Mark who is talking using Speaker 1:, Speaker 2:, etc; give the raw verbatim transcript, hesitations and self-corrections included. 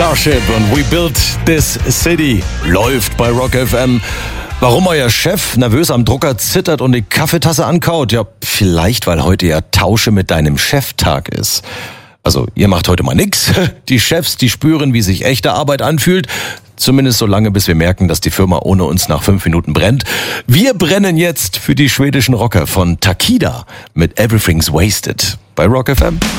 Speaker 1: Starship und We Built This City läuft bei Rock F M. Warum euer Chef nervös am Drucker zittert und die Kaffeetasse ankaut? Ja, vielleicht, weil heute ja Tausche mit deinem Chef-Tag ist. Also, ihr macht heute mal nix. Die Chefs, die spüren, wie sich echte Arbeit anfühlt. Zumindest so lange, bis wir merken, dass die Firma ohne uns nach fünf Minuten brennt. Wir brennen jetzt für die schwedischen Rocker von Takida mit Everything's Wasted bei Rock F M.